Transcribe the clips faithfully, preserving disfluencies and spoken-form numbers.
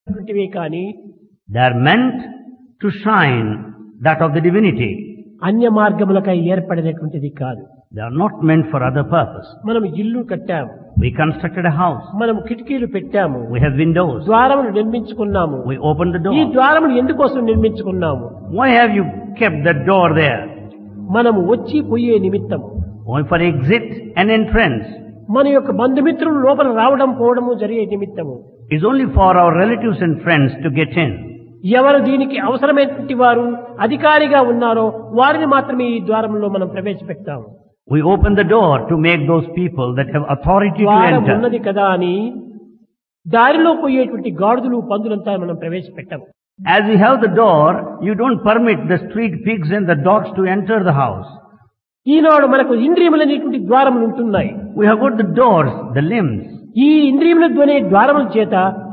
కానీ They are meant to shine that of the divinity. అన్య మార్గములకై ఏర్పడినటువంటిది కాదు. They are not meant for other purpose. మనం ఇల్లు కట్టాము, We constructed a house. మనం కిటికీలు పెట్టాము, We have windows. ద్వారములు నిర్మించుకున్నాము. We opened the ఈ door. ద్వారములు ఎందుకోసం నిర్మించుకున్నాము? Why have you kept that door there? మనము వచ్చి పోయే నిమిత్తము, Why for exit and entrance? మన యొక్క బంధుమిత్రులు లోపల రావడం పోవడము జరిగే నిమిత్తము. It's only for our relatives and friends to get in. ఎవరు దీనికి అవసరమైనటువంటి వారు అధికారిగా ఉన్నారో వారిని మాత్రమే ఈ ద్వారంలో మనం ప్రవేశపెడతాము. We open the door to make those people that have authority to ద్వారం enter. ఉన్నది కదా అని దారిలో పోయేటువంటి గాడిదలు పందులంతా మనం ప్రవేశపెట్టాము. As we have the door, you don't permit the street pigs and the dogs to enter the house. ఈనాడు మనకు ఇంద్రియములనేటువంటి ద్వారములు ఉంటున్నాయి. We have got the doors, the limbs. ఈ ఇంద్రియముల ధ్వనే ద్వారముల చేత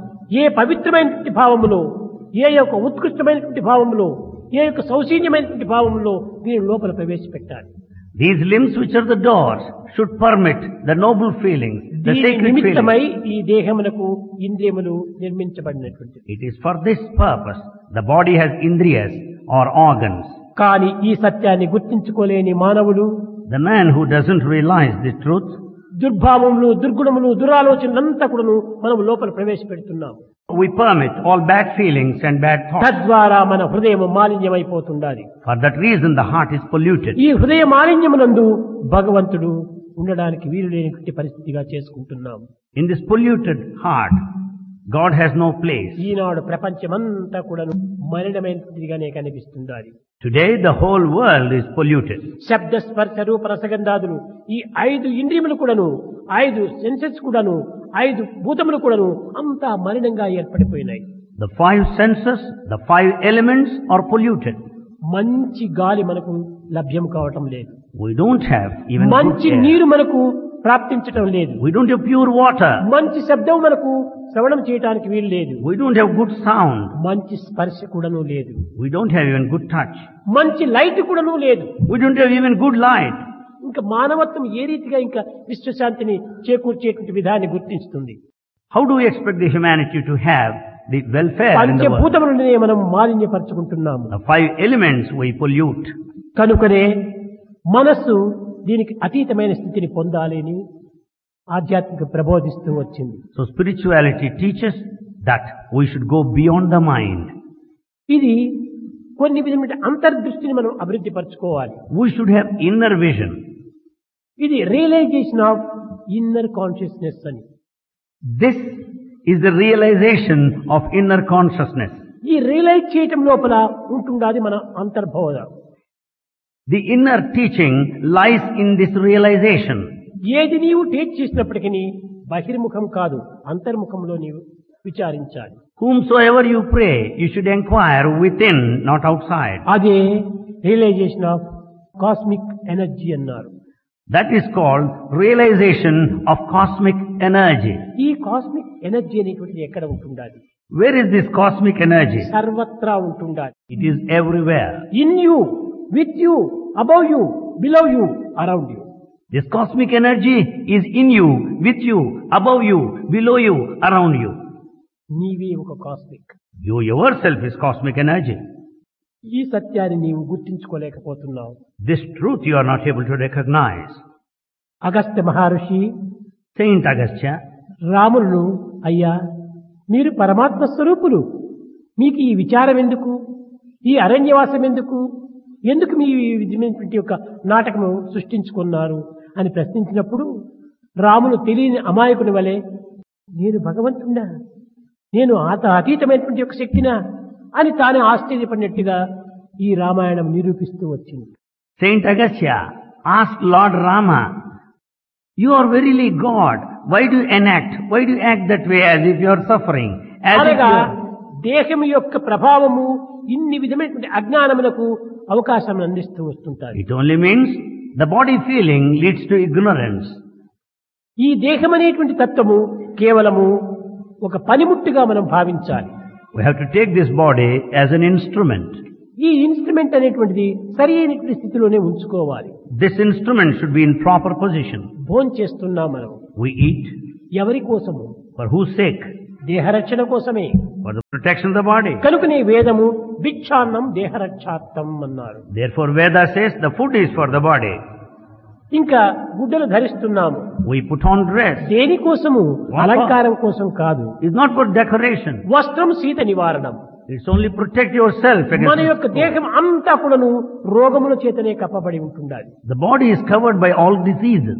ఏ పవిత్రమైనటువంటి భావములో, ఏ యొక్క ఉత్కృష్టమైనటువంటి భావములో, ఏ యొక్క సౌశీన్యమైనటువంటి భావములో దీని లోపల ప్రవేశపెట్టాలి. These limbs which are the doors should permit the noble feelings, the దీని sacred నిమిత్తమై feelings. ఈ దేహమునకు ఇంద్రియములు నిర్మించబడినటువంటి. It is for this purpose the body has indriyas or organs. కానీ ఈ సత్యాన్ని గుర్తించుకోలేని మానవులు, The man who doesn't realize the truth, దుర్భావములు, దుర్గుణములు, దురాలోచనలంతా కూడాను మనం లోపల ప్రవేశపెడుతున్నాము. we permit all bad feelings and bad thoughts. తద్వారా మన హృదయం మాలిన్యమైపోతుండాలి. For that reason the heart is polluted. ఈ హృదయ మాలిన్యమునందు భగవంతుడు ఉండడానికి వీలు లేనటువంటి పరిస్థితిగా చేసుకుంటున్నాము. In this polluted heart, God has no place. ఈనాడు ప్రపంచమంతా కూడాను మలినమైనదిగానే కనిపిస్తుండాలి. Today the whole world is polluted. శబ్ద స్పర్శ రూప రసగంధాదులు ఈ ఐదు ఇంద్రియములు కూడాను, ఐదు సెన్సెస్ కూడాను, ఐదు భూతములు కూడాను అంతా మలినంగా ఏర్పడిపోయినాయి. The five senses, the five elements are polluted. మంచి గాలి మనకు లభ్యం కావటం లేదు. We don't have even good మంచి air. నీరు మనకు ప్రాప్తించటం లేదు. We don't have pure water. మంచి శబ్దం మనకు శ్రవణం చేయడానికి వీలు లేదు. We don't have good sound. మంచి స్పర్శ కూడాను లేదు. We don't have even good touch. మంచి లైట్ కూడాను లేదు. We don't have even good light. ఇంకా మానవత్వం ఏ రీతిగా ఇంకా విశ్వశాంతిని చేకూర్చేటువంటి విధాన్ని గుర్తిస్తుంది? How do we expect the humanity to have the welfare in the world? పంచభూతములనే మనం మాలిన్యపరచుకుంటున్నాము. The five elements we pollute. కనుకనే మనస్సు దీనికి అతీతమైన స్థితిని పొందాలి అని ఆధ్యాత్మిక ప్రబోధిస్తూ వచ్చింది. So spirituality teaches that we should go beyond the mind. ఇది కొన్ని విధమైన అంతర్దృష్టిని మనం అభివృద్ధి పరచుకోవాలి. We should have inner vision. ఇది రియలైజేషన్ ఆఫ్ ఇన్నర్ కాన్షియస్నెస్ అని. This is the realization of inner consciousness. ఈ రియలైజ్ చేయటం లోపల ఉంటుండాది మన అంతర్బోధ. The inner teaching lies in this realization. ఏది నీవు టేక్ చేసినప్పటికీ బహిర్ముఖం కాదు, అంతర్ముఖంలో నీవు విచారించాలి. Whomsoever you pray, you should inquire within, not outside. అదే రియలైజేషన్ ఆఫ్ కాస్మిక్ ఎనర్జీ అన్నారు. That is called realization of cosmic energy. ఈ కాస్మిక్ ఎనర్జీ అనేటువంటిది ఎక్కడ ఉంటుండాలి? Where is this cosmic energy? సర్వత్రా ఉంటుండాలి. It is everywhere. In you, with you, above you, below you, around you. This cosmic energy is in you, with you, above you, below you, around you. నీవే ఒక cosmic. You yourself is cosmic energy. ఈ సత్యాన్ని నీవు గుర్తించుకోలేకపోతున్నావు. This truth you are not able to recognize. Agastya Maharshi Saint Agastya, రాములను, అయ్యా మీరు పరమాత్మ స్వరూపులు, మీకు ఈ విచారం ఎందుకు, ఈ అరణ్యవాసం ఎందుకు, ఎందుకు మీ విధమైనటువంటి యొక్క నాటకము సృష్టించుకున్నారు అని ప్రశ్నించినప్పుడు రాములు తెలియని అమాయకుని వలె, నేను భగవంతుడా, నేను ఆత అతీతమైనటువంటి యొక్క శక్తినా అని తానే ఆశ్చర్యపడినట్టుగా ఈ రామాయణం నిరూపిస్తూ వచ్చింది. Saint Agastya asked Lord Rama, you are verily God. Why do you enact? Why do you act that way as if you are suffering? As if అనగా you are... దేహం యొక్క ప్రభావము ఇన్ని విధమైనటువంటి అజ్ఞానములకు అవకాశం అందిస్తూ వస్తుంటారు. It only means the body feeling leads to ignorance. ఈ దేహం అనేటువంటి తత్వము కేవలము ఒక పనిముట్టుగా మనం భావించాలి. We have to take this body as an instrument. ఈ ఇన్స్ట్రుమెంట్ అనేటువంటిది సరి అయినటువంటి స్థితిలోనే ఉంచుకోవాలి. This instrument should be in proper position. భోజనం చేస్తున్నాం మనం. We eat. ఎవరి కోసము? For whose sake? దేహరక్షణ కోసమే. for the protection of the body. కనుకనే వేదము భిక్షాన్నం దేహరక్షార్థం అన్నారు. Therefore Veda says the food is for the body. ఇంకా గుడ్డలు ధరిస్తున్నాము. We put on dress. దేనికోసము? అలంకారం కోసం కాదు. It's not for decoration. వస్త్రం శీత నివారణం. It's only protect yourself against. మన యొక్క దేహం అంతా కూడాను రోగముల చేతనే కప్పబడి ఉంటుండాలి. The body is covered by all diseases.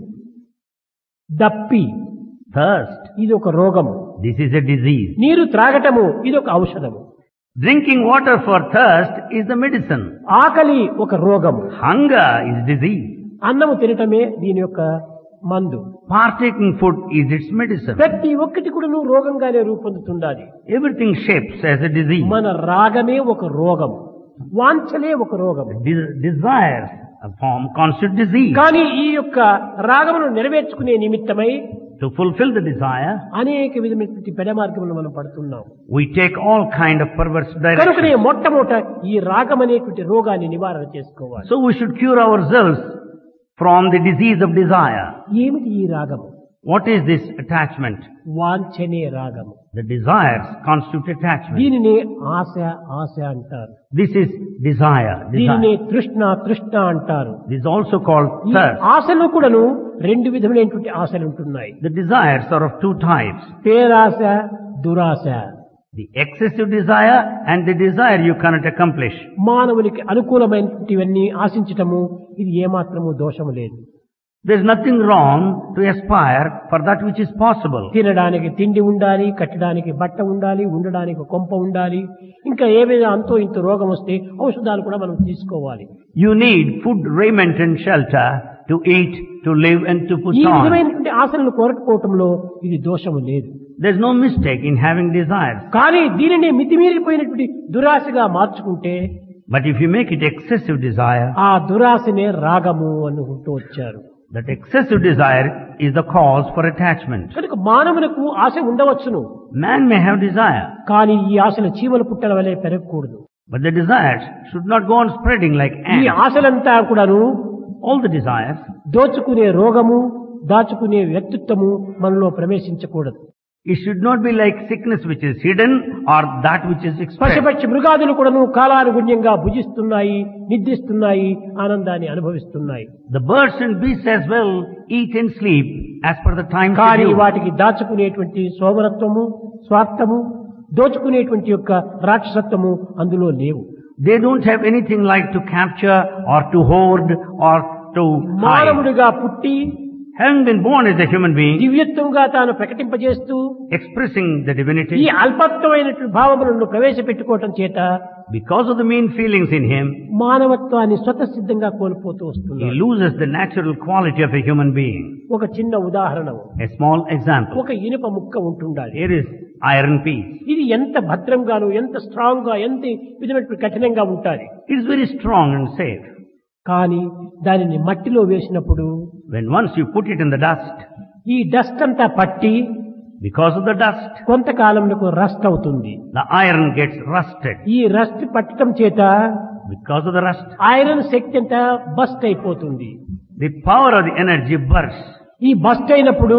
దప్పి, Thirst, ఇది ఒక రోగము. this is a disease. నీరు త్రాగటము, ఇది ఒక ఔషధము. Drinking water for thirst is the medicine. ఆకలి ఒక రోగము. Hunger is disease. అన్నము తినటమే దీని యొక్క మందు. Partaking food is its medicine. ప్రతి ఒక్కటి కూడాను రోగంగానే రూపొందుతుండాలి. Everything shapes as a disease. మన రాగమే ఒక రోగం, వాంఛలే ఒక రోగం. De- desires a form constitute disease. కానీ ఈ యొక్క రాగమును నెరవేర్చుకునే నిమిత్తమై To fulfill the desire, అనేక విధమైనటువంటి పెడమార్గములు మనం పడుతున్నాం. we take all kind of perverse కనుకనే directions. మొట్టమొదట ఈ రాగం అనేటువంటి రోగాన్ని నివారణ చేసుకోవాలి. So we should cure ourselves from the disease of desire. ఏమిటి ఈ రాగము? What is this attachment? వాంఛనే రాగము. The desires constitute attachment. దీనిని ఆశ ఆశ అంటారు. This is desire. దీనిని Desire. తృష్ణ తృష్ణ అంటారు. This is also called ఈ thirst. ఆశలు కూడాను రెండు విధములైనటువంటి ఆశలు ఉంటున్నాయి. The desires are of two types. పేరాశ, దురాశ. The excessive desire and the desire you cannot accomplish. మానవునికి అనుకూలమైనటువంటివన్నీ ఆశించటము ఇది ఏమాత్రము దోషము లేదు. There is nothing wrong to aspire for that which is possible. తినడానికి తిండి ఉండాలి, కట్టడానికి బట్ట ఉండాలి, ఉండడానికి కొంప ఉండాలి. ఇంకా ఏవైనా అంతో ఇంత రోగం వస్తే ఔషధాలు కూడా మనం తీసుకోవాలి. You need food, raiment and shelter to eat, to live and to put ఈ on. విధమైనటువంటి ఆశలను కోరకపోవటంలో ఇది దోషము లేదు. There is no mistake in having desires. కానీ దీనిని మితిమీరిపోయినటువంటి దురాశగా మార్చుకుంటే But if you make it excessive desire, ఆ దురాశనే రాగము అనుకుంటూ వచ్చారు. that excessive desire is the cause for attachment. కనుక మానవులకు ఆశ ఉండవచ్చును. Man may have desire, కానీ ఈ ఆశలు చీమల పుట్టల వలె పెరగకూడదు. but the desires should not go on spreading like ఈ ants. ఆశలంతా కూడాను All the desires, దోచుకునే రోగము, దాచుకునే వ్యక్తిత్వము మనలో ప్రవేశించకూడదు. it should not be like sickness which is hidden or that which is expressed. పశుపక్షి మృగాదులు కూడాను కాలానుగుణ్యంగా భుజిస్తున్నాయి, నిద్రిస్తున్నాయి, ఆనందాన్ని అనుభవిస్తున్నాయి. The birds and beasts as well eat and sleep as per the time కానీ schedule. వాటికి దాచుకునేటువంటి సోమరత్వము, స్వార్థము, దోచుకునేటువంటి యొక్క రాక్షసత్వము అందులో లేవు. They don't have anything like to capture or to hoard or to hide. మానవుడిగా పుట్టి Having been born as a human being, దివ్యత్వంగా తాను ప్రకటింపజేస్తూ expressing the divinity, ఈ అల్పత్వమైనటువంటి భావములను ప్రవేశపెట్టుకోవటం చేత because of the mean feelings in him, మానవత్వాన్ని స్వతసిద్ధంగా కోల్పోతూ he వస్తున్నాడు. loses the natural quality of a human being. ఒక చిన్న ఉదాహరణ, A small example. ఒక ఇనుప ముక్క ఉంటుండాలి. Here is iron piece. ఇది ఎంత భద్రంగాను, ఎంత స్ట్రాంగ్ గా, ఎంత విధమైన కఠినంగా ఉంటాది. It is very strong and safe. కానీ దానిని మట్టిలో వేసినప్పుడు When once you put it in the dust, ఈ డస్ట్ అంతా పట్టి because of the dust, కొంతకాలంలో rust అవుతుంది. the iron gets rusted. ఈ రస్ట్ పట్టడం చేత Because of the rust, iron శక్తి అంతా బస్ట్ అయిపోతుంది. the power of the energy bursts. ఈ బస్ట్ అయినప్పుడు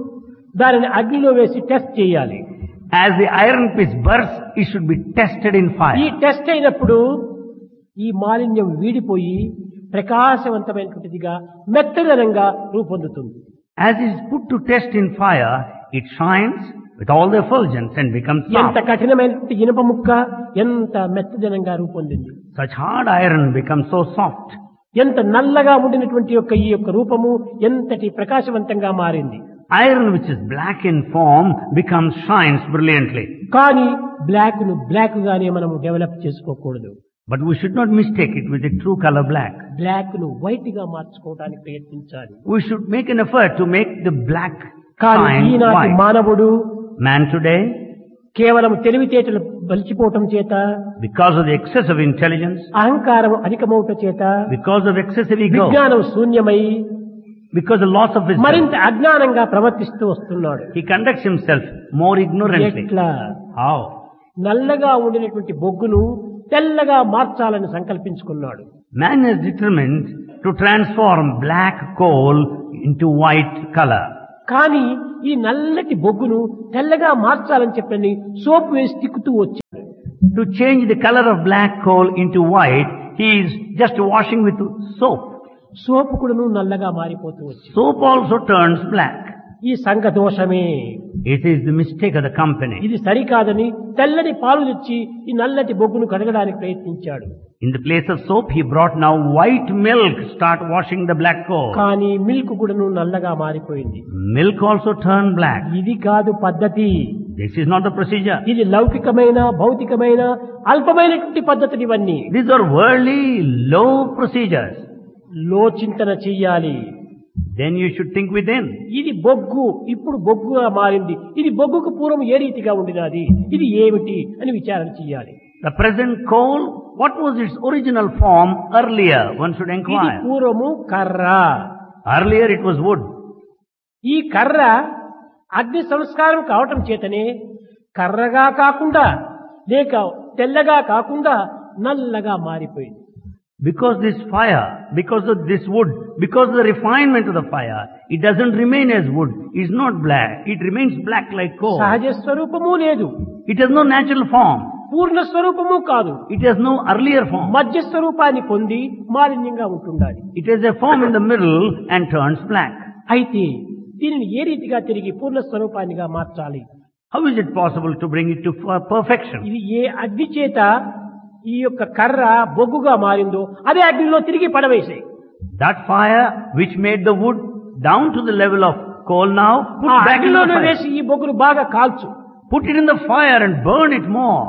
దానిని అగ్నిలో వేసి టెస్ట్ చేయాలి. As the iron piece bursts, it should be tested in ఈ fire. టెస్ట్ అయినప్పుడు ఈ మాలిన్యం వీడిపోయి ప్రకాశవంతమైనటువంటిదిగా మెత్తదనంగా రూపొందుతుంది. As it is put to test in fire, it shines with all the effulgence and becomes ఎంత soft. కఠినమైనటువంటి ఇనుప ముక్క ఎంత మెత్తదనంగా రూపొందింది. Such hard iron becomes so soft. ఎంత నల్లగా ఉండినటువంటి యొక్క ఈ యొక్క రూపము ఎంతటి ప్రకాశవంతంగా మారింది. Iron which is black in form becomes shines brilliantly. కానీ బ్లాక్ ను బ్లాక్ గానే మనము డెవలప్ చేసుకోకూడదు. But we should not mistake it with the true color black. Black ను వైట్ గా మార్చుకోవడానికి ప్రయత్నించాలి. We should make an effort to make the black కానీ shine ఈనాటి white. మానవుడు Man today, కేవలం తెలివితేటలు బలిచిపోవటం చేత, because of the excess of intelligence, అహంకారం అధికమవుట చేత, because of excessive ego, విజ్ఞానం శూన్యమై because of loss of wisdom, మరింత అజ్ఞానంగా ప్రవర్తిస్తూ వస్తున్నాడు. he conducts himself more ignorantly. ఎట్లా? How? నల్లగా ఉండినటువంటి బొగ్గును తెల్లగా మార్చాలని సంకల్పించుకున్నాడు. Man is determined to transform black coal into white color. కానీ ఈ నల్లటి బొగ్గును తెల్లగా మార్చాలని చెప్పని సోప్ వేసి తిక్కుతూ వచ్చాడు. To change the color of black coal into white, he is just washing with soap. సోపు కూడాను నల్లగా మారిపోతూ వచ్చింది. Soap also turns black. ఈ సంఘ దోషమే. It is the mistake of the company. ఇది సరికాదని తెల్లని పాలు తెచ్చి ఈ నల్లటి బొగ్గును కడగడానికి ప్రయత్నించాడు. In the place of soap, he brought now white milk, start washing the black coal. కానీ మిల్క్ కూడాను నల్లగా మారిపోయింది. Milk also turned black. ఇది కాదు పద్ధతి. This is not the procedure. ఇది లౌకికమైన భౌతికమైన అల్పమైనటువంటి పద్ధతులు ఇవన్నీ. These are worldly, low procedures. లో చింతన చెయ్యాలి. Then you should think within. ఇది బొగ్గు ఇప్పుడు బొగ్గుగా మారింది. ఇది బొగ్గుకు పూర్వం ఏ రీతిగా ఉండినది, ఇది ఏమిటి అని విచారణ చెయ్యాలి. The present coal, what was its original form earlier? One should ఇది inquire. పూర్వము కర్ర. Earlier it was wood. ఈ కర్ర అగ్ని సంస్కారం కావటం చేతనే కర్రగా కాకుండా లేక తెల్లగా కాకుండా నల్లగా మారిపోయింది. Because this fire, because of this wood, because of the refinement of the fire, it doesn't remain as wood. It's not black. It remains black like coal. సహజ స్వరూపము లేదు. It has no natural form. పూర్ణ స్వరూపము కాదు. It has no earlier form. మధ్య స్వరూపాన్ని పొంది మాలిన్యంగా ఉంటుండాలి. It has a form in the middle and turns black. అయితే దీనిని ఏ రీతిగా తిరిగి పూర్ణ స్వరూపాన్నిగా మార్చాలి? How is it possible to bring it to perfection? ఇది ఏ అగ్ని చేత ఈ యొక్క కర్ర బొగ్గుగా మారిందో అదే అగ్నిలో తిరిగి పడవేసాయి. That fire which made the wood down to the level of coal now, put ఆ back in the అగ్నిలోనే fire. వేసి ఈ బొగ్గును బాగా కాల్చు. Put it in the fire and burn it more.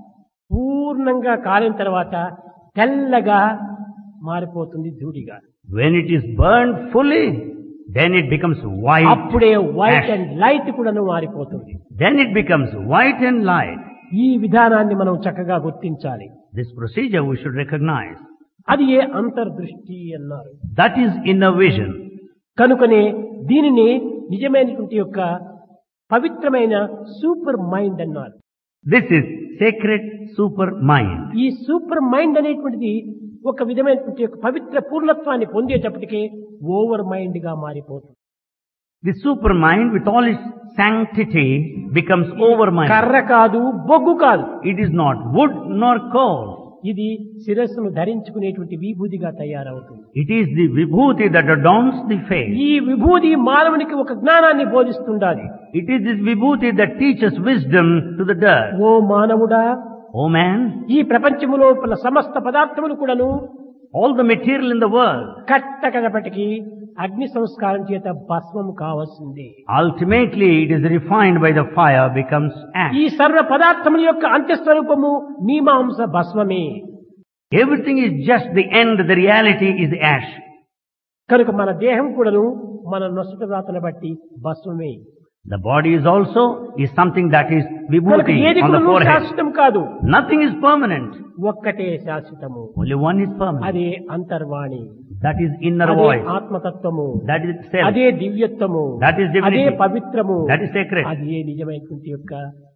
పూర్ణంగా కాలిన తర్వాత తెల్లగా మారిపోతుంది ధూళిగా. When it is burned fully, then it becomes white. అప్పుడే వైట్ ash. అండ్ లైట్ కూడాను మారిపోతుంది. Then it becomes white and light. ఈ విధానాన్ని మనం చక్కగా గుర్తించాలి. This procedure we should recognize. అది ఏ అంతర్దృష్టి అన్నారు. That is inner vision. కనుకనే దీనిని నిజమైనటువంటి యొక్క పవిత్రమైన సూపర్ మైండ్ అన్నారు. This is sacred super mind. ఈ సూపర్ మైండ్ అనేటువంటిది ఒక విధమైనటువంటి యొక్క పవిత్ర పూర్ణత్వాన్ని పొందేటప్పటికే ఓవర్ మైండ్ గా మారిపోతుంది. The super mind with all its sanctity becomes over mind. కర్ర కాదు, బొగ్గు కాదు. It is not wood nor coal. ఇది శిరస్సును ధరించుకునేటువంటి విభూతిగా తయారవుతుంది. It is the vibhuti that adorns the face. ఈ విభూతి మానవునికి ఒక జ్ఞానాన్ని బోధిస్తుండాలి. It is this vibhuti that teaches wisdom to the dirt. ఓ మానవుడా, Oh man, ఈ ప్రపంచములో సమస్త పదార్థములు కూడాను all the material in the world, కట్టకడపటికి అగ్ని సంస్కారం చేత భస్మము కావాల్సింది. ultimately it is refined by the fire, becomes ash. ఈ సర్వ పదార్థముల యొక్క అంత్యస్వరూపము మీమాంస భస్మమే. Everything is just the end, the reality is the ash. కనుక మన దేహం కూడాను మన నొసట రాతను బట్టి భస్మమే. The body is also is something that is కనుక vibhuti ఏది on the కూడాను forehead. శాశ్వతం కాదు. Nothing is permanent. ఒక్కటే శాశ్వతము. Only one is permanent. అదే అంతర్వాణి, That is inner అదే voice. ఆత్మతత్వము, That is self. అదే దివ్యత్వము, That is divinity. అదే పవిత్రము, That is sacred. అదే నిజమైనటువంటి యొక్క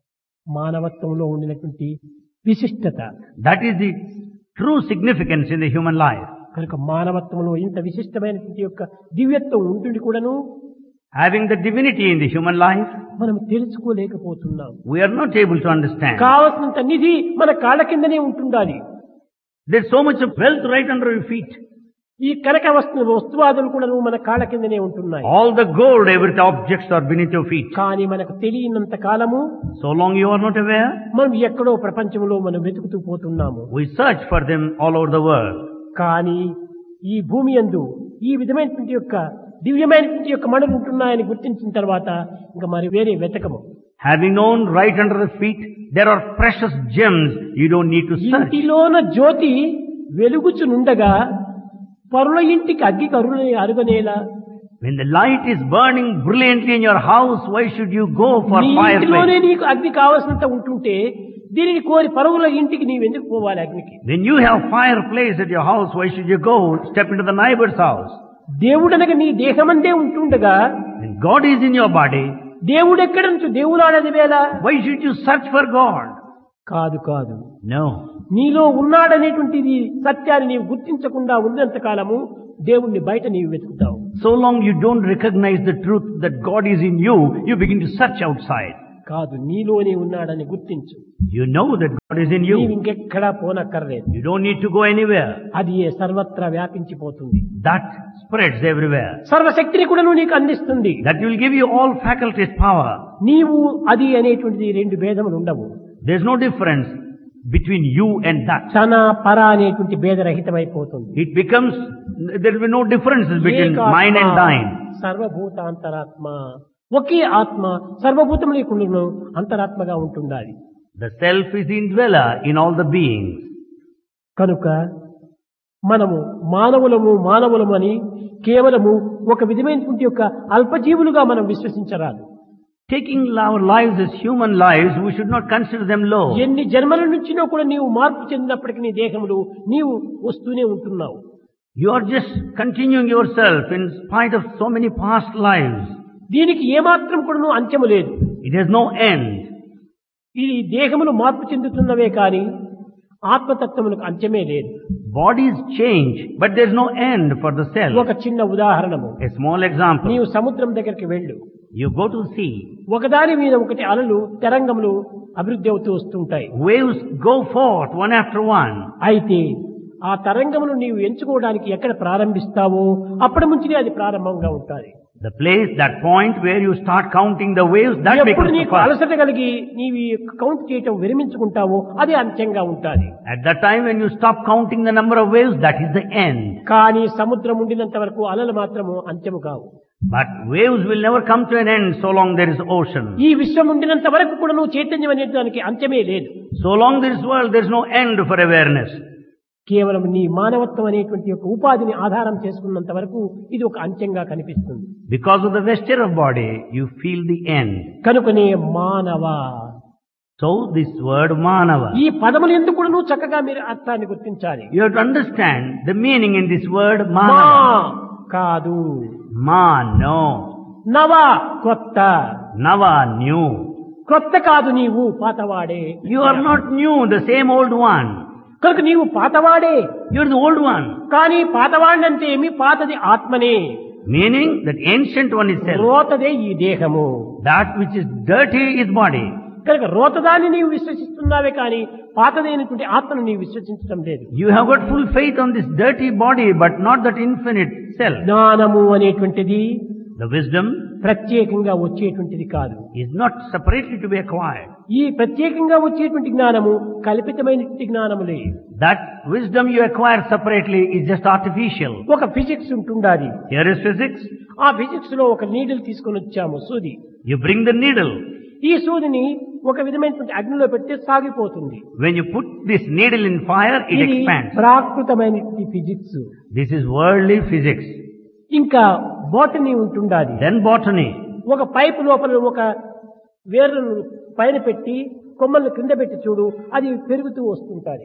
మానవత్వంలో ఉండినటువంటి విశిష్టత. That is the true significance in the human life. కనుక మానవత్వంలో ఇంత విశిష్టమైనటువంటి యొక్క దివ్యత్వం ఉంటుంది కూడాను Having the divinity in the human life, మనం తెలుసుకోలేకపోతున్నాం. we are not able to understand. కావలసినంత నిధి మన కాళ్ళ కిందనే ఉంటుండాలి. There's so much of wealth right under your feet. ఈ కనక వస్తు వస్తువాదులు కూడా మన కాళ్ళ కిందనే ఉంటున్నాయి. All the gold, every objects are beneath your feet. కానీ మనకు తెలియనంత కాలము So long you are not aware, మనం ఎక్కడో ప్రపంచంలో మనం వెతుకుతూ పోతున్నాము. we search for them all over the world. కానీ ఈ భూమి యందు ఈ విధమైనటువంటి యొక్క దివ్యమైనటువంటి యొక్క మణులు ఉంటున్నాయని గుర్తించిన తర్వాత ఇంకా మరి వేరే వెతకము. Having known right under the feet, there are precious gems, you don't need to search. ఇంటిలోన జ్యోతి వెలుగుచునుండగా పరుల ఇంటికి అగ్గి కరుణ అరుగనేలా. When the light is burning brilliantly in your house, why should you go for నీ ఇంటిలోనే fireplace? నీకు అగ్ని కావాల్సినంత ఉంటుంటే దీనిని కోరి పరువుల ఇంటికి నీవు ఎందుకు పోవాలి అగ్నికి? When you have fireplace at your house, why should you go step into the neighbor's house? దేవుడనగా నీ దేహమందే ఉంటుండగా When God is in your body, దేవుడు ఎక్కడ నుంచి దేవులాడది వేళ why should you search for God? కాదు కాదు No. నీలో ఉన్నాడనేటువంటిది సత్యాన్ని నీవు గుర్తించకుండా ఉన్నంత కాలము దేవుణ్ణి బయట నీవు వెతుకుతావు. So long you don't recognize the truth that God is in you, you begin to search outside. కాదు, నీలోనే ఉన్నాడని గుర్తించు. You know that God is in నీవు you. ఇంకెక్కడా పోనక్కర్లేదు. You don't need to go anywhere. అది ఏ సర్వత్రా వ్యాపించిపోతుంది. That spreads everywhere. సర్వశక్తిని కూడా నువ్వు నీకు అందిస్తుంది. That will give you all faculties, power. నీవు అది అనేటువంటిది రెండు భేదములు ఉండవు. There's no difference between you and that. తన పర అనేటువంటి భేదరహితమైపోతుంది. It becomes, there will be no differences between mine and thine. సర్వభూతాంతరాత్మ, ఒకే ఆత్మ సర్వభూతముల యొక్క అంతరాత్మగా ఉంటుండాలి. The self is the indweller in all the beings. కనుక మనము మానవులము మానవులము అని కేవలము ఒక విధమైనటువంటి యొక్క అల్పజీవులుగా మనం విశ్వసించరాదు. Taking our lives as human lives, we should not consider them low. ఎన్ని జన్మల నుంచినో కూడా నీవు మార్పు చెందినప్పటికీ నీ దేహములు నీవు వస్తూనే ఉంటున్నావు. You are just continuing yourself in spite of so many past lives. దీనికి ఏమాత్రం కూడా అంత్యము లేదు. It has no end. ఇది దేహములు మార్పు చెందుతున్నవే కానీ ఆత్మతత్వములకు అంత్యమే లేదు. Bodies change, but there is no end for the self. ఒక చిన్న ఉదాహరణము, A small example. నీవు సముద్రం దగ్గరికి వెళ్ళు. You go to sea. ఒకదాని మీద ఒకటి అలలు తరంగములు అభివృద్ధి అవుతూ వస్తుంటాయి. Waves go forth one after one. అయితే ఆ తరంగమును నీవు ఎంచుకోవడానికి ఎక్కడ ప్రారంభిస్తావో అప్పటి నుంచి అది ప్రారంభంగా ఉంటుంది. The place, that point where you start counting the waves, that ఎప్పుడు becomes the నీకు first. అలసట కలిగి నీవి కౌంట్ చేయటం విరమించుకుంటావో అది అంత్యంగా ఉంటుంది. At that time when you stop counting the number of waves, that is the end. కానీ సముద్రం ఉండినంత వరకు అలలు మాత్రము అంత్యము కావు. But waves will never come to an end so long there is ocean. ఈ విశ్వం ఉండినంత వరకు కూడా నువ్వు చైతన్యం అనే దానికి అంత్యమే లేదు. So long there is world, there is no end for awareness. కేవలం నీ మానవత్వం అనేటువంటి ఒక ఉపాధిని ఆధారం చేసుకున్నంత వరకు ఇది ఒక అంత్యంగా కనిపిస్తుంది. Because of the vesture of body, you feel the end. కనుకనే మానవ. So this word manava. ఈ పదములు ఎందుకు కూడా నువ్వు చక్కగా మీరు అర్థాన్ని గుర్తించాలి. You have to understand the meaning in this word మా manava. కాదు, Ma, no. నవ కొత్త. Nava, new. కొత్త కాదు, నీవు పాతవాడే. You are not new, the same old one. కనుక నీవు పాతవాడే. You are the old one. కానీ పాతవాడినంటే ఏమి, పాతది ఆత్మనే. Meaning that ancient one is self. రోతదే ఈ దేహము. That which is dirty is body. కనుక రోతదాన్ని నీవు విశ్వసిస్తున్నావే కానీ పాతదైనటువంటి ఆత్మను నీవు విశ్వసించడం లేదు. You have got full faith on this dirty body, but not that infinite self. జ్ఞానము అనేటువంటిది The wisdom ప్రత్యేకంగా వచ్చేటువంటిది కాదు. is not separately to be acquired. ఈ ప్రత్యేకంగా వచ్చేటువంటి జ్ఞానము కల్పితమైనటువంటి జ్ఞానములే. That wisdom you acquire separately is just artificial. ఒక ఫిజిక్స్ ఉంటుండాలి. Here is physics. ఆ ఫిజిక్స్ లో ఒక నీడిల్ తీసుకొని వచ్చాము, సూది. You bring the needle. ఈ సూదిని ఒక విధమైనటువంటి అగ్నిలో పెడితే సాగిపోతుంది. When you put this needle in fire, it ఇది expands. ప్రాకృతమైనటువంటి physics. This is worldly physics. ఇంకా బోటనీ ఉంటుండాలి. Then botany. ఒక పైపు లోపల ఒక వేర్లను పైన పెట్టి కొమ్మలను కింద పెట్టి చూడు, అది పెరుగుతూ వస్తుంటాయి.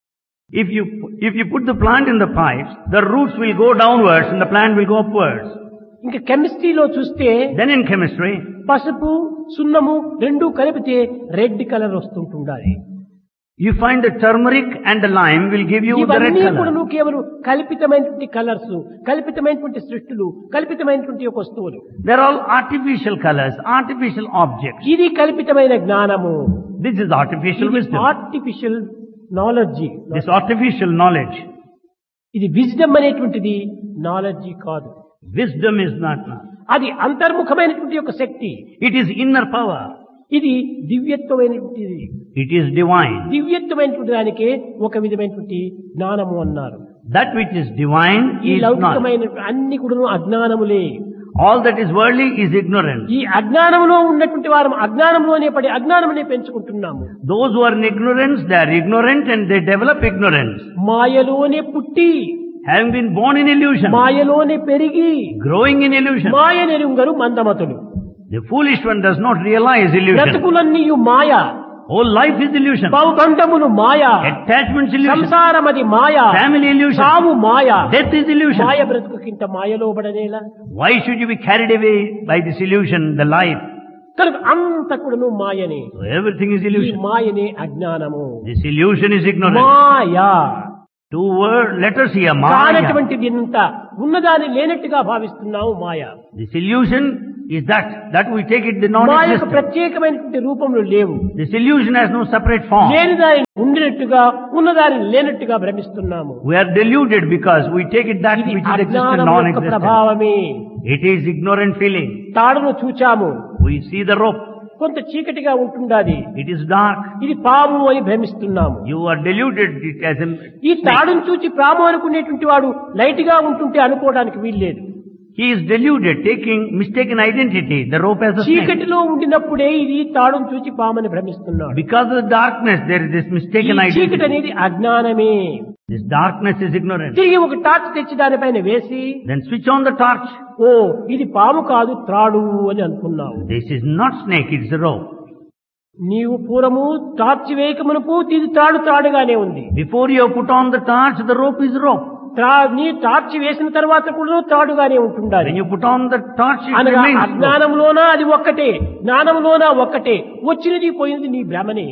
If you, if you put the plant in the pipes, the roots will go downwards and the plant will go upwards. ఇంకా కెమిస్ట్రీలో చూస్తే Then in chemistry, పసుపు సున్నము రెండు కలిపితే red colour వస్తుంటుండాలి. you find the turmeric and the lime will give you the red ఇవన్నీ కూడా color. నువ్వు కేవలం కల్పితమైనటువంటి కలర్స్, కల్పితమైనటువంటి సృష్టులు, కల్పితమైనటువంటి ఒక వస్తువులు. They're all artificial colors, artificial objects. ఇది కల్పితమైన జ్ఞానము. This is artificial wisdom. Artificial knowledge. This artificial knowledge. ఇది wisdom అనేటువంటిది నాలెడ్జ్ కాదు. Wisdom is not. అది అంతర్ముఖమైనటువంటి ఒక శక్తి. It is inner power. ఇది దివ్యత్వమైనటువంటిది. It is divine. దివ్యత్వమైనటువంటి దానికే ఒక విధమైనటువంటి జ్ఞానము అన్నారు. That which is divine ఈ is not. లౌకికమైన అన్ని కూడా అజ్ఞానములే. All that is worldly is ignorance. ఈ అజ్ఞానంలో ఉన్నటువంటి వారు అజ్ఞానంలోనే పడి అజ్ఞానమునే పెంచుకుంటున్నాము. Those who are in ignorance, they are ignorant and they develop ignorance. మాయలోనే పుట్టి Having been born in illusion, మాయలోనే పెరిగి growing in illusion. Maya నెరుంగరు మందమతులు. The foolish one does not realize illusion. బ్రతుకులన్నీయు Maya. Whole life is illusion. బౌద్ధండములు Maya. Attachments illusion. సంసారమది Maya. Family illusion. సావు మాయ. Death is illusion. మాయ బ్రతుకుకింత మాయలో పడనేలా. Why should you be carried away by this illusion, the life? కనుక అంత కూడాను మాయనే. So everything is ఈ illusion. మాయనే అజ్ఞానము. This illusion is ignorance. Maya. Two word letters here, Maya. కానటువంటిది ఇంత ఉన్నదాన్ని లేనట్టుగా భావిస్తున్నాము మాయ. This illusion is that, that we take it the మాయ యొక్క non-existent. ప్రత్యేకమైనటువంటి రూపంలో లేవు. This illusion has no separate form. లేని దాని ఉండినట్టుగా ఉన్నదాన్ని లేనట్టుగా భ్రమిస్తున్నాము. We are deluded because we take it that ఇది which is existent అజ్ఞానం యొక్క non-existent. ప్రభావమే. It is ignorant feeling. తాడును చూచాము, We see the rope. కొంత చీకటిగా ఉంటుండాది, It is dark. ఇది పాము అని భ్రమిస్తున్నాము. You are deluded it as a ఈ snake. తాడును చూచి పాము అనుకునేటువంటి వాడు లైట్ గా ఉంటుంటే అనుకోవడానికి వీల్లేదు. He is deluded, taking mistaken identity. The rope as a snake. చీకటిలో ఉండినప్పుడే ఇది తాడును చూచి పామని భ్రమిస్తున్నాడు. Because of the darkness, there is this ఈ mistaken చీకటి identity. అనేది అజ్ఞానమే. This darkness is ignorance. తిరిగి ఒక టార్చ్ తెచ్చి దానిపైన వేసి, Then switch on the torch. ఓ ఇది పాము కాదు త్రాడు అని అనుకున్నావు. This is not snake, it's a rope. నీవు పూర్వము టార్చ్ వేయకమునపు ఇది త్రాడు త్రాడుగానే ఉంది. Before you put on the torch, the rope is rope. త్రా- నీ టార్చ్ వేసిన తర్వాత కూడా త్రాడుగానే ఉంటుండాలి. When you put on the torch, it అనగా remains rope. అజ్ఞానంలోనా అది ఒక్కటే, జ్ఞానంలోనా ఒక్కటే, వచ్చినది పోయినది నీ భ్రమనే.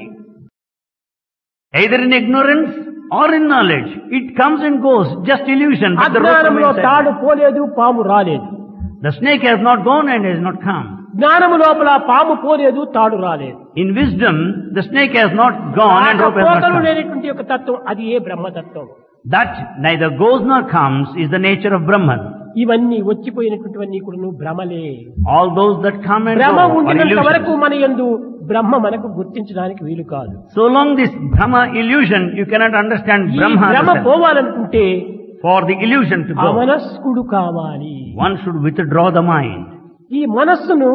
Either in ignorance or in knowledge. It comes and goes, just illusion. But the rope అజ్ఞానంలో remains తాడు there. పోలేదు, పాము రాలేదు. The snake has not gone and has not come. జ్ఞానము లోపల పాము పోలేదు, తాడు రాలేదు. In wisdom, the snake has not gone and rope has not పోతలు come. లేనటువంటి యొక్క తత్వం అది ఏ బ్రహ్మతత్వం. That neither goes nor comes is the nature of Brahman. ఇవన్నీ వచ్చిపోయినటువంటివన్నీ కూడా భ్రమలే. All those that come and భ్రమ go are ఉండినంత వరకు illusions. మన యందు బ్రహ్మ మనకు గుర్తించడానికి వీలు కాదు. So long this Brahma illusion, you cannot understand ఈ Brahma. భ్రమ as a- పోవాలనుకుంటే For the illusion to go, అమనస్కుడు కావాలి. one should withdraw the mind. ఈ మనస్సును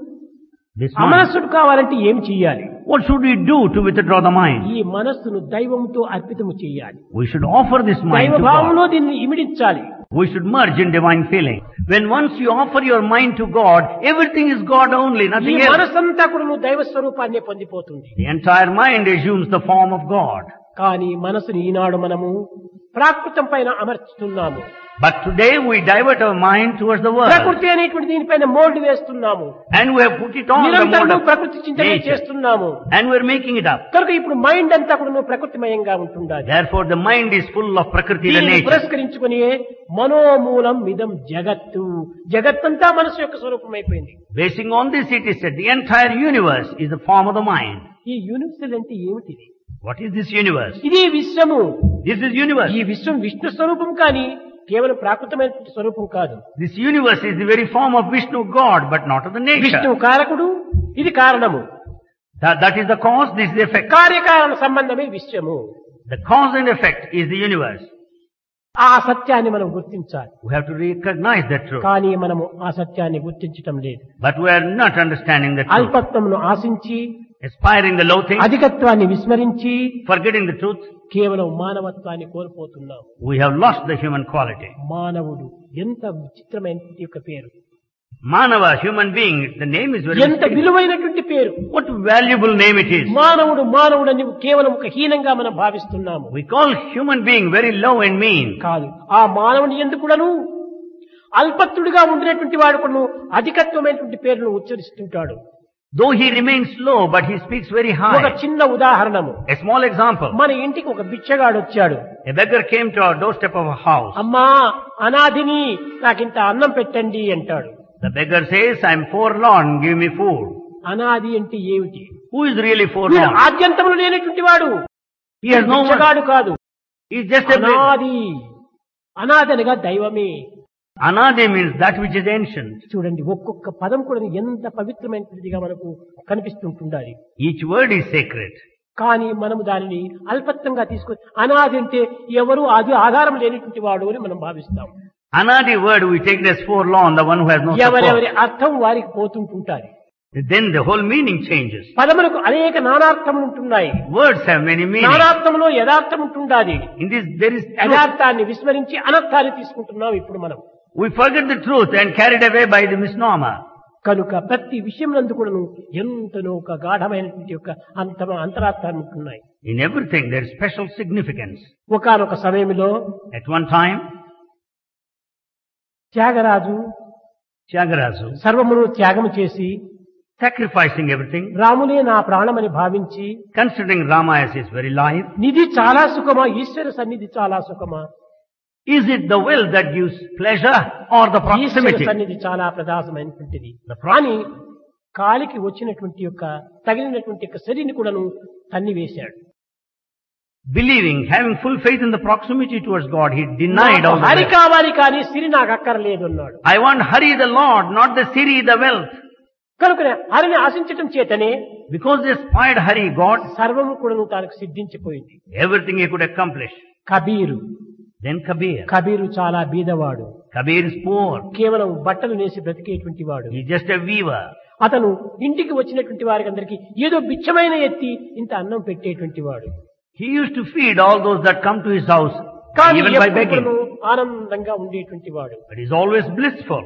This mind. అమనస్సుడు కావాలంటే ఏం చెయ్యాలి? What should we do to withdraw the mind? ఈ మనస్సును దైవంతో అర్పితము చేయాలి. We should offer this mind దైవ to God. భావంలో దీన్ని ఇమిడించాలి. We should merge in divine feeling. When once you offer your mind to God, everything is God only, ఈ nothing else. మనస్సంతా కూడా నువ్వు దైవ స్వరూపాన్ని పొందిపోతుంది. The entire mind assumes the form of God. కానీ మనసుని ఈనాడు మనము ప్రాకృతం పైన అమర్చుతున్నాము. But today we divert our mind towards the world. ప్రకృతి అనేటువంటి దీనిపైన మోల్డ్ వేస్తున్నాము. And we have put it on the mode నిరంతరం of ప్రకృతి చింతనే nature. చేస్తున్నాము. And we are making it up. కనుక ఇప్పుడు మైండ్ అంతా కూడా నువ్వు ప్రకృతిమయంగా ఉంటుండాలి. Therefore the mind is full of Prakriti, the దీనిని nature. పురస్కరించుకుని మనోమూలం ఇదం జగత్తు, జగత్తంతా మనసు యొక్క స్వరూపం అయిపోయింది. Basing on this it is said the entire universe is the form of the mind. ఈ యూనివర్సల్ అంటే ఏమిటిది? What is this universe? ఇది విశ్వము. This is universe. ఈ విశ్వం విష్ణు స్వరూపం కానీ కేవలం ప్రాకృతమైన స్వరూపం కాదు. This universe is the very form of Vishnu, God, but not of the Vishnu nature. కారకుడు, ఇది కారణము. That, that is the cause, this is the effect. కార్యకారణ సంబంధమే విశ్వము. The cause and effect is the universe. ఆ సత్యాన్ని మనం గుర్తించాలి. We have to recognize that truth. కానీ మనము ఆ సత్యాన్ని గుర్తించటం లేదు. But we are not understanding the truth. అల్పత్వమును ఆశించి, Aspiring the low things, అధికత్వాన్ని విస్మరించి forgetting the truth, కేవలం మానవత్వాన్ని కోల్పోతున్నాం. we have lost the human quality. మానవుడు ఎంత విచిత్రమైన యొక్క పేరు, Manava, human being, the name is very ఎంత mysterious. విలువైనటువంటి పేరు. What valuable name it is. మానవుడు మానవుడని కేవలం ఒక హీనంగా మనం భావిస్తున్నాము. We call human being very low and mean. కాదు, ఆ మానవుని ఎందుకు కూడాను అల్పత్తుడిగా ఉండినటువంటి వాడు కూడా అధికత్వమైనటువంటి పేరును ఉచ్చరిస్తుంటాడు. Though he remains low, but he speaks very ఒక high. చిన్న ఉదాహరణము, A small example. మన ఇంటికి ఒక బిచ్చగాడు వచ్చాడు. A beggar came to our doorstep of a house. అమ్మా అనాథిని నాకింత అన్నం పెట్టండి అంటాడు. The beggar says, I am forlorn, give me food. అనాథి అంటే ఏమిటి? Who is really వీడు forlorn? ఆద్యంతములు లేనటువంటి వాడు. He has no one. బిచ్చగాడు కాదు, He is just a beggar. అనాది. అనాథనగా దైవమే. Anadi means that which is ancient. చూడండి, ఒక్కొక్క పదం కూడా ఎంత పవిత్రమైనదిగా మనకు కనిపిస్తుంటుండాలి. Each word is sacred. కానీ మనము దానిని అల్పత్వంగా తీసుకొని అనాది అంటే ఎవరు అది ఆధారం లేనటువంటి వాడు అని మనం భావిస్తాం. Anadi word we take it as forlorn, the one who has no ఎవరెవరి support. అర్థం వారికి పోతుంటుంటారు. Then the whole meaning changes. పదములకు అనేక నానార్థములు ఉంటున్నాయి. Words have many meanings. నానార్థంలో యథార్థం ఉంటుండాలి. In this there is truth. యథార్థాన్ని విస్మరించి అనర్థాన్ని తీసుకుంటున్నాం ఇప్పుడు మనం. We forget the truth and carried away by the misnomer. కనుక ప్రతి విషయంలో కూడాను ఎంతనో ఒక గాఢమైనటువంటి యొక్క అంత అంతరార్థాలు ఉంటున్నాయి. In everything there is special significance. ఒకానొక సమయంలో At one time, Tyagaraju Tyagaraja, సర్వమును త్యాగం చేసి sacrificing everything, రాములే నా ప్రాణమని భావించి considering Rama as his very life. నిధి చాలా సుఖమా, ఈశ్వర సన్నిధి చాలా సుఖమా? Is it the will that gives pleasure or the Eshwara proximity? సన్నిధి చాలా ప్రదాసమైనటువంటిది The pro- అని కాలికి వచ్చినటువంటి యొక్క తగిలినటువంటి యొక్క శరీని కూడాను తన్నివేశాడు. Believing, having full faith in the proximity towards God, he denied all నాకు the హరి wealth. కావాలి కానీ సిరి నాకు అక్కర్లేదు అన్నాడు. I want Hari the Lord, not the Siri the wealth. కనుక హరిని ఆశించటం చేతనే Because they aspired Hari, God, సర్వము కూడాను తానికి సిద్ధించిపోయింది. everything he could accomplish. Kabir Then Kabir. Kabir చాలా బీదవాడు, Kabir is poor. కేవలం బట్టలు నేసి బ్రతికేటువంటి వాడు. He's just a weaver. అతను ఇంటికి వచ్చినటువంటి వారికి అందరికీ ఏదో బిచ్చమైన ఎత్తి ఇంత అన్నం పెట్టేటువంటి వాడు. He used to feed all those that come to his house, కానీ even by ఎప్పుడూ begging. ఆనందంగా ఉండేటువంటి వాడు. But he's always blissful.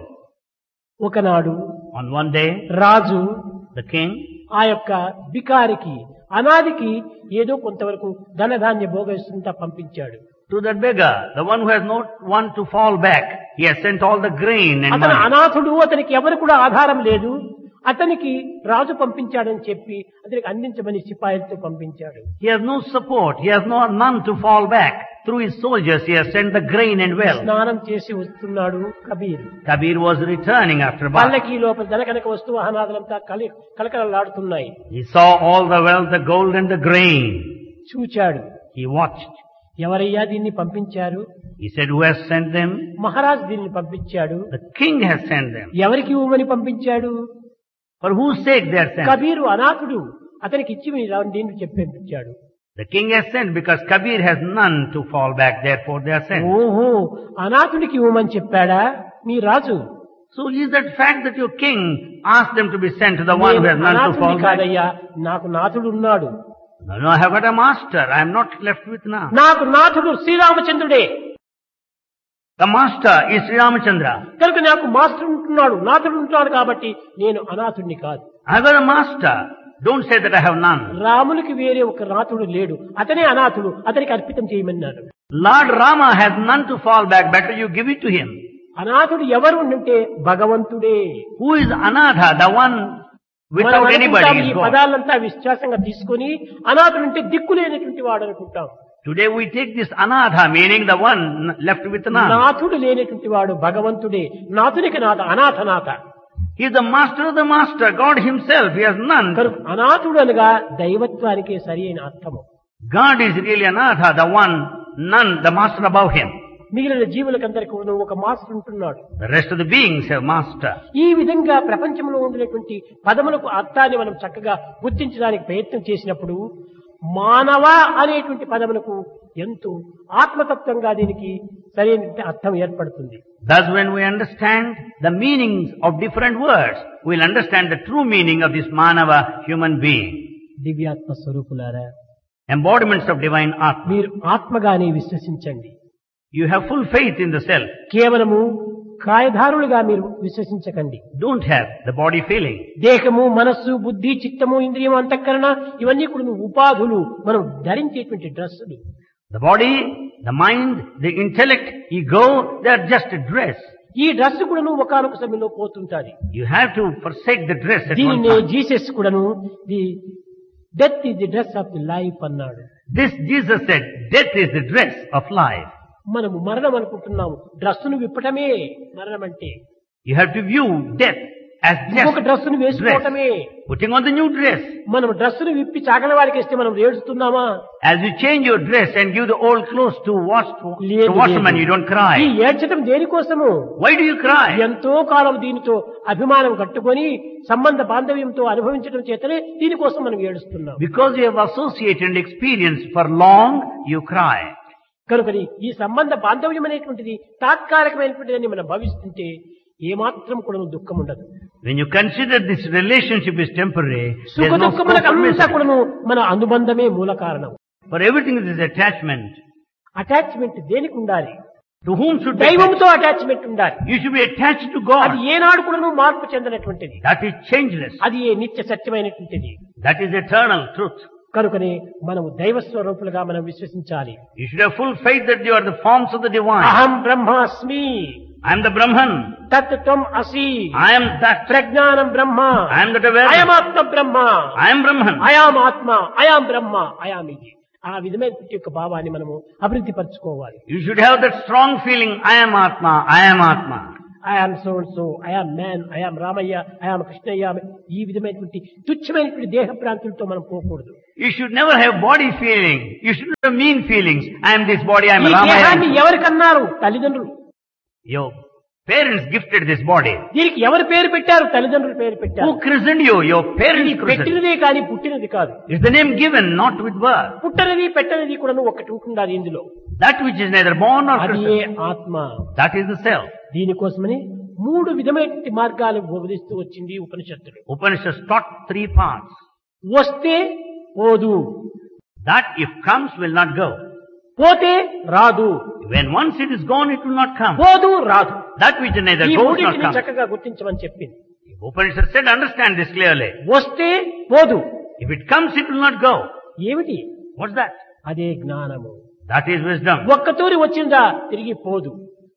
ఒకనాడు On one day, Raju the king ఆ యొక్క బికారికి అనాదికి ఏదో కొంతవరకు ధనధాన్య భోగస్తుంతా పంపించాడు. to that beggar, the one who has not one to fall back, he has sent all the grain and అతను money. అనాథుడు, అతనికి ఎవరు కూడా ఆధారం లేదు. అతనికి రాజు పంపించాడని చెప్పి అతనికి అందించమని సిపాయిలతో పంపించాడు. He has no support. He has no none to fall back. Through his soldiers, he has sent the grain and wealth. స్నానం చేసి వస్తున్నాడు Kabir. Kabir was returning after bath. పల్లకి లోపల ధనకనక వస్తువు అనాథలంతా కలి కలకలలాడుతున్నాయి. He saw all the wealth, the gold and the grain. చూచాడు. He watched. ఎవరయ్యా దీన్ని పంపించారు? He said, who has sent them? మహారాజు దీన్ని పంపించాడు. The king has sent them. ఎవరికి ఇవ్వమని పంపించాడు? For whose sake they are sent? Kabir అనాథుడు, అతనికి ఇచ్చి దీన్ని చెప్పి పంపించాడు. The king has sent because Kabir has none to fall back, therefore they are sent. ఓహో, అనాథుడికి ఇవ్వమని చెప్పాడా మీ రాజు? So is that fact that your king asked them to be sent to the one who has నేను none to అనాథుడిని fall back? కాదయ్యా, నాకు నాథుడు ఉన్నాడు. No, no, I have got a master. I am not left with none. నాకు నాథుడు శ్రీరామచంద్రుడే. The master is Sri Ramachandra. కనుక నాకు master ఉంటున్నాడు, నాథుడు ఉంటున్నాడు కాబట్టి నేను అనాథుడిని కాదు. I have got a master. Don't say that I have none. రామునికి వేరే ఒక నాథుడు లేడు, అతనే అనాథుడు, అతనికి అర్పితం చేయమన్నాడు. Lord Rama has none to fall back. Better you give it to him. అనాథుడు ఎవరు అంటే భగవంతుడే. Who is Anatha? The one మనం without anybody అనుకుంటాం, ఈ is God. పదాలంతా విశ్వాసంగా తీసుకొని అనాథుడంటే దిక్కులేనటువంటి వాడు అనుకుంటాం. Today we take this Anatha, meaning the one left with none. నాథుడు లేనటువంటి వాడు భగవంతుడే. నాథునికి నాథ, అనాథనాథ. He is the master of the master, God himself. He has none. కనుక అనాథుడు అనగా దైవత్వానికే సరి అయిన అర్థము. God is really Anatha, the one, none, the master above him. మిగిలిన జీవులకందరికీ ఒక మాస్టర్ ఉంటున్నాడు. The rest of the beings have master. ఈ విధంగా ప్రపంచంలో ఉండినటువంటి పదములకు అర్థాన్ని మనం చక్కగా గుర్తించడానికి ప్రయత్నం చేసినప్పుడు మానవ అనేటువంటి పదములకు ఎంతో ఆత్మతత్వంగా దీనికి సరైన అర్థం ఏర్పడుతుంది. Thus when we understand the meanings of different words, we will understand the true meaning of this Manava, human being. దివ్యాత్మ స్వరూపులారా, Embodiments of divine Atma. మీరు ఆత్మగానే విశ్వసించండి. You have full faith in the self. కేవలము కాయధారులుగా మీరు విశ్వసించకండి. Don't have the body feeling. దేహము, మనస్సు, బుద్ధి, చిత్తము, ఇంద్రియం, అంతఃకరణ ఇవన్నీ కూడా ఉపాధులు, మనం ధరించేటువంటి డ్రెస్సులు. The body, the mind, the intellect, ego, they are just a dress. ఈ డ్రెస్ కూడాను ఒకానొక సమయంలో పోతుంటాది. You have to forsake the dress at one దీనినే time. జీసస్ కూడాను the death is the dress of the life అన్నాడు. This Jesus said, death is the dress of life. మనము మరణం అనుకుంటున్నాము, డ్రెస్సును విప్పటమే మరణం అంటే. You have to view death as ఇంకొక just డ్రెస్సును dress. వేసుకోవటమే. Putting on the new dress. మనం డ్రెస్సును విప్పి చాకల వారికి ఇస్తే మనం ఏడుస్తున్నామా? As you change your dress and give the old clothes to wash to, లేదు, to washerman, లేదు. you don't ఈ cry. ఏడ్చటం దేనికోసము? Why do you cry? ఎంతో కాలం దీనితో అభిమానం కట్టుకొని సంబంధ బాంధవ్యంతో అనుభవించడం చేతనే దీనికోసం మనం ఏడుస్తున్నాం. Because you have associated and experienced for long, you cry. కనుకని ఈ సంబంధ బాంధవ్యం అనేటువంటిది తాత్కాలికమైనటువంటిదని మనం భావిస్తుంటే ఏమాత్రం కూడా దుఃఖం ఉండదు. When you consider this relationship is temporary, సుఖ there is no scope for దుఃఖములకు అంతా misery. కూడాను మన అనుబంధమే మూల కారణం. For everything there is attachment. Attachment దేనికి ఉండాలి? To whom should be attached? దైవంతో అటాచ్మెంట్ ఉండాలి. You should be attached to అది God. ఏనాడు కూడాను మార్పు చెందినటువంటిది. That is changeless. అది ఏ నిత్య సత్యమైనటువంటిది. That is eternal truth. కనుకనే మనము దైవ స్వరూపులుగా మనం విశ్వసించాలి. You should have full faith that you are the forms of the divine. అహం బ్రహ్మాస్మి. I am the Brahman. తత్ త్వం అసి. I am that. ప్రజ్ఞానం బ్రహ్మ. I am that awareness. అయమాత్మ Brahma. I am Brahman. I am ఆత్మ, అయాం బ్రహ్మ, అయాం ఇది. ఆ విధమైన యొక్క భావాన్ని మనము అభివృద్ధి పరచుకోవాలి. You should have that strong feeling, I am Atma, I am Atma. I am so and so, I am man, I am Ramaya, I am Krishnaya. ఈ విధమైనటువంటి తుచ్చమైనటువంటి దేహ ప్రాంతులతో మనం పోకూడదు. You should never have body feeling. You should not have mean feelings. I am this body, I am ఈ దేహాన్ని Ramaya. ఎవరికన్నారు? తల్లిదండ్రులు. Your parents gifted this body. దీనికి ఎవరు పేరు పెట్టారు? తల్లిదండ్రులు పేరు పెట్టారు. Who christened you? Your parents ఇది christened. పెట్టినదే కానీ పుట్టినది కాదు. It's the name given, not with birth. పుట్టనది పెట్టనది కూడా ఒకటి ఉంటుండాలి ఇందులో. That which is neither born nor అది christened. ఆత్మ. That is the self. దీనికోసమని మూడు విధమైన మార్గాలు బోధిస్తూ వచ్చింది ఉపనిషత్తులు. Upanishads taught three paths. వస్తే పోదు, That if comes will not go. పోతే రాదు, When once it is gone, it will not come. పోదు రాదు. That which neither ఈ goes nor మూడింటిని comes. చక్కగా గుర్తించమని చెప్పింది. Upanishad said, understand this clearly. వస్తే పోదు. If it comes, it will not go. ఏమిటి? What's that? అదే జ్ఞానము. That is wisdom. ఒక్కతూరి వచ్చిందా తిరిగి పోదు.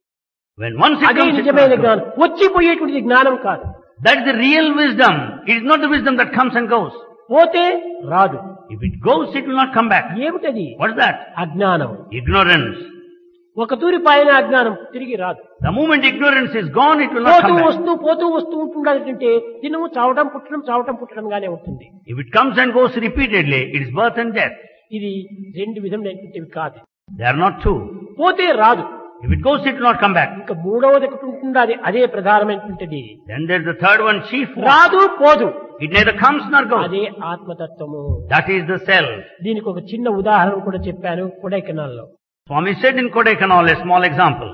When once it అదే comes, it will నిజమైన not go. జ్ఞానం. వచ్చిపోయేటువంటిది జ్ఞానం కాదు. That is the real wisdom. It is not the wisdom that comes and goes. పోతే రాదు. If it goes, it will not come back. ఏమిటది? What's that? అజ్ఞానం. Ignorance. ఒక తూరి పాయన అజ్ఞానం తిరిగి రాదు. The moment ignorance is gone, it will not పోతూ come back. వస్తూ పోతూ వస్తూ ఉంటుండాలంటే దినము చావటం పుట్టడం చావటం పుట్టడం గానే ఉంటుంది. If it comes and goes repeatedly, it is birth and death. ఇది రెండు విధమైనటువంటివి కాదు. They are not two. పోతే రాదు. If it goes, it will not come back. ఇంకా మూడవది ఒకటి ఉంటుండాలి. అదే ప్రధానమైనటువంటిది. Then there is the third one, chief one. రాదు పోదు. It neither comes nor goes. అదే ఆత్మతత్వము. That is the self. దీనికి ఒక చిన్న ఉదాహరణ కూడా చెప్పాను కొడైకెనాల్లో. Swami said in Kodaikanal, a small example.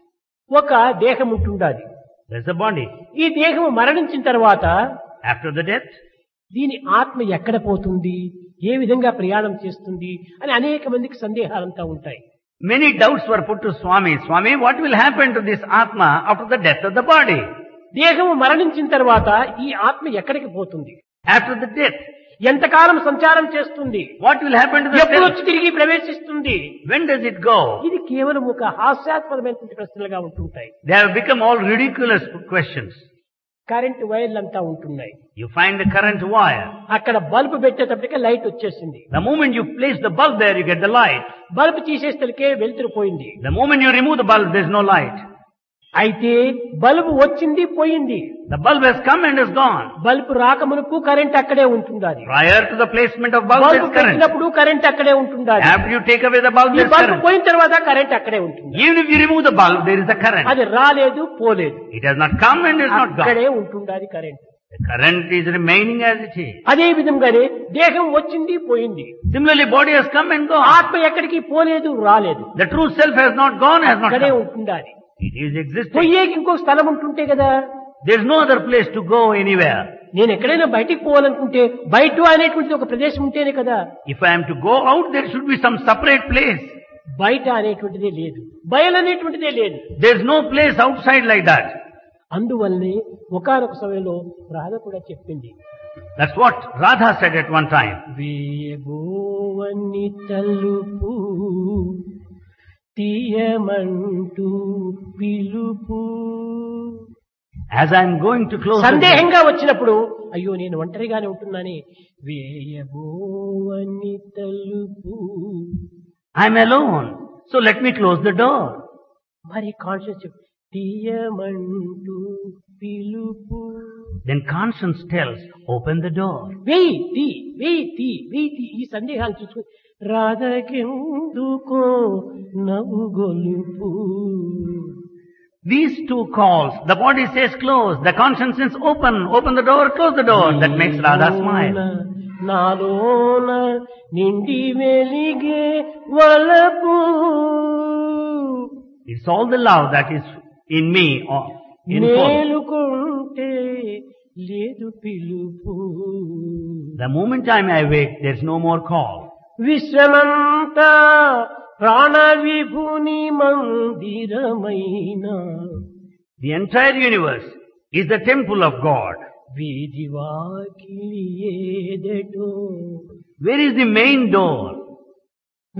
ఒక దేహం ఉంటుండాలి. There's a body. ఈ దేహం మరణించిన తర్వాత After the death, దీని ఆత్మ ఎక్కడ పోతుంది, ఏ విధంగా ప్రయాణం చేస్తుంది అని అనేక మందికి సందేహాలంతా ఉంటాయి. many doubts were put to Swami. Swami, what will happen to this Atma after the death of the body? దేహము మరణించిన తర్వాత ఈ ఆత్మ ఎక్కడికి పోతుంది, After the death, ఎంతకాలం సంచారం చేస్తుంది, what will happen to the ఎప్పుడు self? వచ్చి తిరిగి ప్రవేశిస్తుంది? When does it go? ఇది కేవలం ఒక హాస్యాస్పదమైనటువంటి ప్రశ్నలుగా ఉంటుంటాయి. They have become all ridiculous questions. Current వైర్లంతా ఉంటున్నాయి. You find the current wire. అక్కడ బల్బు పెట్టేటప్పటికే లైట్ వచ్చేసింది. The moment you place the bulb there, you get the light. Bulb తీసేస్తే వెలుతురు పోయింది. The moment you remove the bulb, there is no light. అయితే bulb వచ్చింది పోయింది. The bulb has come and is gone. Bulb రాకమునుపు current అక్కడే ఉంటుండాలి. Prior to the placement of bulb, there bulb is current. పెట్టినప్పుడు current అక్కడే ఉంటుండాలి. After you take away the bulb, ఈ there is bulb current. పోయిన తర్వాత కరెంట్ అక్కడే ఉంటుంది. Even if you remove the bulb, there is a current. అది రాలేదు పోలేదు, It has not come and is not gone. అక్కడే ఉంటుండాలి current. The current is remaining as it is. అదే విధంగానే దేహం వచ్చింది పోయింది. Similarly, body has come and gone. ఆత్మ ఎక్కడికి పోలేదు రాలేదు, The true self has not gone, has not అక్కడే come. ఉంటుండాలి. It is existing. పోయేకి ఇంకో స్థలం ఉంటుంటే కదా. There is no other place to go anywhere. నేను ఎక్కడైనా బయటికి పోవాలనుకుంటే బయట అనేటువంటి ఒక ప్రదేశం ఉంటేనే కదా. If I am to go out, there should be some separate place. బయట అనేటువంటిదే లేదు, బయలు అనేటువంటిదే లేదు. There is no place outside like that. అందువల్లనే ఒకానొక సమయంలో రాధ కూడా చెప్పింది, That's what Radha said at one time. వేయబోవని తలుపు తీయమంటూ పిలుపు. As I am going to close the door, సందేహంగా వచ్చినప్పుడు అయ్యో నేను ఒంటరిగానే ఉంటున్నానే, వేయబోవని తలుపు. I am alone, so let me close the door. మరి కాన్షియస్ తీయమంటూ పిలుపు. Then conscience tells, open the door. వెయ్యి తీ వెయ్యి తీ వెయ్యి తీ. ఈ సందేహాలు చూసుకుని రాధకెందుకో నవ్వు గొలుపు. These two calls, the body says close, the conscience says open, open the door, close the door. That makes Radha smile. నాలోన నిండి వెలిగే వలపు. It's all the love that is in me or in full. మేలుకుంటే లేదు పిలుపు. The moment I am awake, there is no more call. విశ్వమంతా ప్రాణ విభుని మందిరమైన. The entire universe is the temple of God. వీధి వాకిలి ఏదటో. Where is the main door?